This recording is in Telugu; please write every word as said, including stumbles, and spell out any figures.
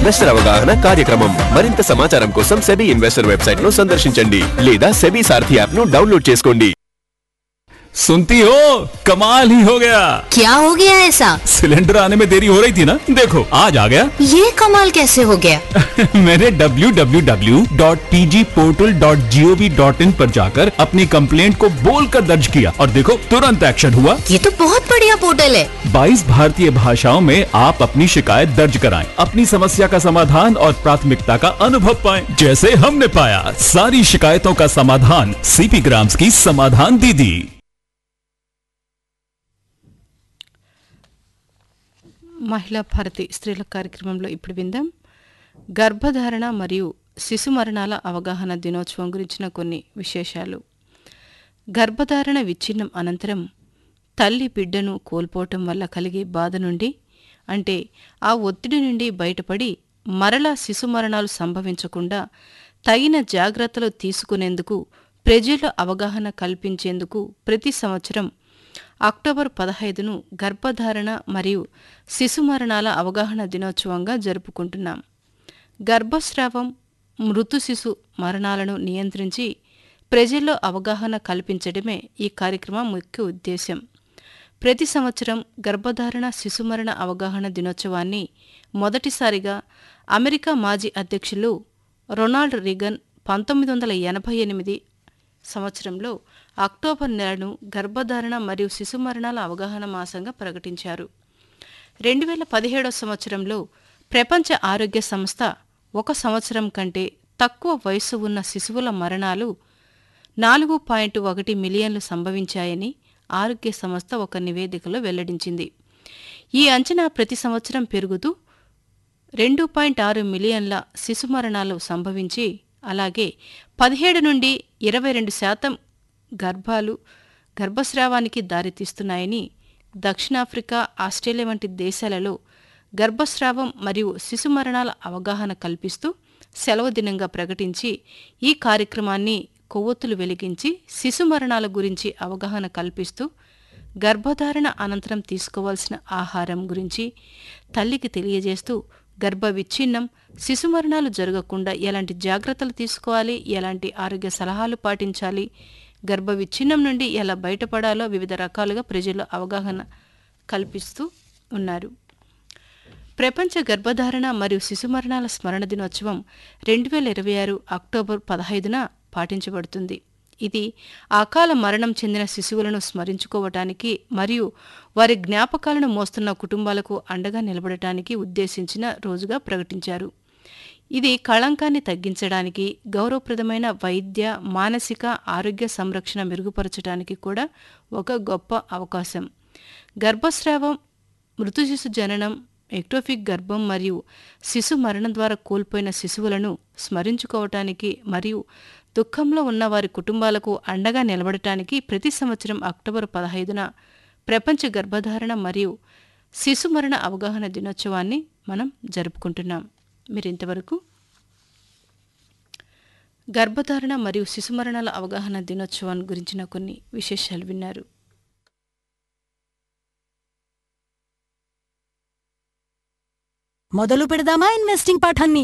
ఇన్వెస్టర్ అవగాహన కార్యక్రమం. మరింత సమాచారం కోసం సెబీ ఇన్వెస్టర్ వెబ్సైట్ ను సందర్శించండి లేదా సెబీ సారథి యాప్ ను డౌన్లోడ్ చేసుకోండి. सुनती हो, कमाल ही हो गया. क्या हो गया ऐसा? सिलेंडर आने में देरी हो रही थी ना, देखो आज आ गया. ये कमाल कैसे हो गया? मैंने W W W dot P G portal dot G O V dot in पर जाकर अपनी कंप्लेंट को बोलकर दर्ज किया और देखो तुरंत एक्शन हुआ. ये तो बहुत बढ़िया पोर्टल है. बाईस भारतीय भाषाओं में आप अपनी शिकायत दर्ज कराएं, अपनी समस्या का समाधान और प्राथमिकता का अनुभव पाएं, जैसे हमने पाया. सारी शिकायतों का समाधान सीपी ग्राम्स की समाधान दीदी. మహిళా భారతి స్త్రీల కార్యక్రమంలో ఇప్పుడు విందాం. గర్భధారణ మరియు శిశు మరణాల అవగాహన దినోత్సవం గురించిన కొన్ని విశేషాలు. గర్భధారణ విచ్ఛిన్నం అనంతరం తల్లి బిడ్డను కోల్పోవటం వల్ల కలిగే బాధ నుండి, అంటే ఆ ఒత్తిడి నుండి బయటపడి మరలా శిశు మరణాలు సంభవించకుండా తగిన జాగ్రత్తలు తీసుకునేందుకు ప్రజల్లో అవగాహన కల్పించేందుకు ప్రతి సంవత్సరం అక్టోబర్ పదహైదును గర్భధారణ మరియు శిశు మరణాల అవగాహన దినోత్సవంగా జరుపుకుంటున్నాం. గర్భస్రావం, మృతు శిశు మరణాలను నియంత్రించి ప్రజల్లో అవగాహన కల్పించడమే ఈ కార్యక్రమం ముఖ్య ఉద్దేశ్యం. ప్రతి సంవత్సరం గర్భధారణ శిశుమరణ అవగాహన దినోత్సవాన్ని మొదటిసారిగా అమెరికా మాజీ అధ్యక్షులు రొనాల్డ్ రీగన్ పంతొమ్మిది వందల ఎనభై ఎనిమిది సంవత్సరంలో అక్టోబర్ నెలను గర్భధారణ మరియు శిశు మరణాల అవగాహన మాసంగా ప్రకటించారు. రెండు వేల పదిహేడవ సంవత్సరంలో ప్రపంచ ఆరోగ్య సంస్థ ఒక సంవత్సరం కంటే తక్కువ వయస్సు ఉన్న శిశువుల మరణాలు నాలుగు పాయింట్ ఒకటి మిలియన్లు సంభవించాయని ఆరోగ్య సంస్థ ఒక నివేదికలో వెల్లడించింది. ఈ అంచనా ప్రతి సంవత్సరం పెరుగుతూ రెండు పాయింట్ ఆరు మిలియన్ల శిశు మరణాలు సంభవించి, అలాగే పదిహేడు నుండి ఇరవై రెండు శాతం గర్భాలు గర్భస్రావానికి దారితీస్తున్నాయని దక్షిణాఫ్రికా, ఆస్ట్రేలియా వంటి దేశాలలో గర్భస్రావం మరియు శిశు మరణాల అవగాహన కల్పిస్తూ సెలవు దినంగా ప్రకటించి ఈ కార్యక్రమాన్ని కొవ్వొత్తులు వెలిగించి శిశు మరణాల గురించి అవగాహన కల్పిస్తూ గర్భధారణ అనంతరం తీసుకోవాల్సిన ఆహారం గురించి తల్లికి తెలియజేస్తూ గర్భ విచ్ఛిన్నం, శిశు మరణాలు జరగకుండా ఎలాంటి జాగ్రత్తలు తీసుకోవాలి, ఎలాంటి ఆరోగ్య సలహాలు పాటించాలి, గర్భ విచ్ఛిన్నం నుండి ఎలా బయటపడాలో వివిధ రకాలుగా ప్రజల్లో అవగాహన కల్పిస్తూ ఉన్నారు. ప్రపంచ గర్భధారణ మరియు శిశు మరణాల స్మరణ దినోత్సవం రెండు వేల ఇరవై ఆరు అక్టోబర్ పదహైదున పాటించబడుతుంది. ఇది అకాల మరణం చెందిన శిశువులను స్మరించుకోవటానికి మరియు వారి జ్ఞాపకాలను మోస్తున్న కుటుంబాలకు అండగా నిలబడటానికి ఉద్దేశించిన రోజుగా ప్రకటించారు. ఇది కళంకాన్ని తగ్గించడానికి, గౌరవప్రదమైన వైద్య, మానసిక ఆరోగ్య సంరక్షణ మెరుగుపరచడానికి కూడా ఒక గొప్ప అవకాశం. గర్భస్రావం, మృతు శిశు జననం, ఎక్టోపిక్ గర్భం మరియు శిశు మరణం ద్వారా కోల్పోయిన శిశువులను స్మరించుకోవటానికి మరియు దుఃఖంలో ఉన్న వారి కుటుంబాలకు అండగా నిలబడటానికి ప్రతి సంవత్సరం అక్టోబర్ పదహైదున ప్రపంచ గర్భధారణ మరియు శిశు మరణ అవగాహన దినోత్సవాన్ని మనం జరుపుకుంటున్నాం. మీరింతవరకు గర్భధారణ మరియు శిశు మరణాల అవగాహన దినోత్సవాన్ని గురించిన కొన్ని విశేషాలు విన్నారు. మొదలు పెడదామా ఇన్వెస్టింగ్ పాఠాన్ని?